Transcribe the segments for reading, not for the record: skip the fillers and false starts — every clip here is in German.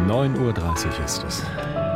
9:30 Uhr ist es.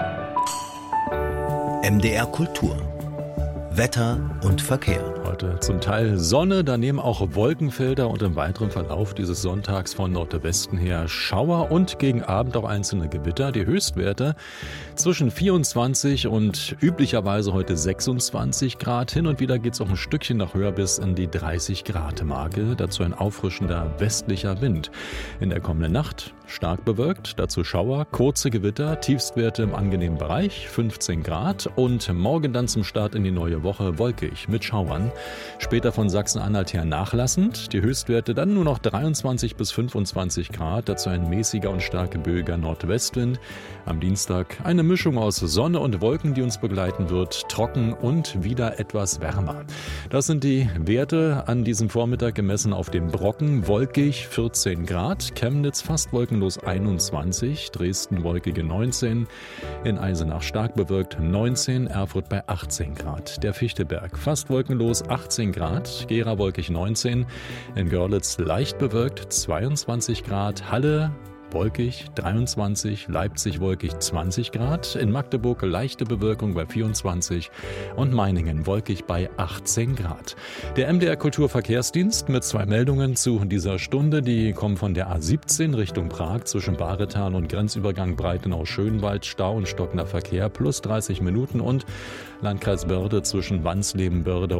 MDR Kultur. Wetter und Verkehr. Heute zum Teil Sonne, daneben auch Wolkenfelder und im weiteren Verlauf dieses Sonntags von Nordwesten her Schauer und gegen Abend auch einzelne Gewitter. Die Höchstwerte zwischen 24 und üblicherweise heute 26 Grad. Hin und wieder geht es auch ein Stückchen nach höher bis in die 30 Grad Marke. Dazu ein auffrischender westlicher Wind. In der kommenden Nacht stark bewölkt, dazu Schauer, kurze Gewitter, Tiefstwerte im angenehmen Bereich, 15 Grad. Und morgen dann zum Start in die neue Woche wolkig mit Schauern. Später von Sachsen-Anhalt her nachlassend. Die Höchstwerte dann nur noch 23 bis 25 Grad. Dazu ein mäßiger und stark böiger Nordwestwind. Am Dienstag eine Mischung aus Sonne und Wolken, die uns begleiten wird. Trocken und wieder etwas wärmer. Das sind die Werte an diesem Vormittag gemessen auf dem Brocken. Wolkig 14 Grad. Chemnitz fast wolkenlos 21. Dresden wolkige 19. In Eisenach stark bewölkt 19. Erfurt bei 18 Grad. Der Fichteberg fast wolkenlos 18 Grad, Gera wolkig 19, in Görlitz leicht bewölkt 22 Grad, Halle wolkig 23, Leipzig wolkig 20 Grad, in Magdeburg leichte Bewölkung bei 24 und Meiningen wolkig bei 18 Grad. Der MDR Kulturverkehrsdienst mit 2 Meldungen zu dieser Stunde, die kommen von der A17 Richtung Prag zwischen Baretal und Grenzübergang Breitenau-Schönwald, Stau und stockender Verkehr plus 30 Minuten und Landkreis Börde zwischen Wansleben, Börde